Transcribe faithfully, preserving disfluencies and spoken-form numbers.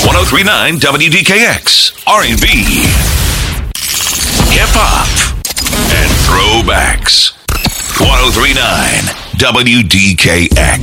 one oh three point nine W D K X, R and B, hip-hop, and throwbacks. one oh three point nine W D K X.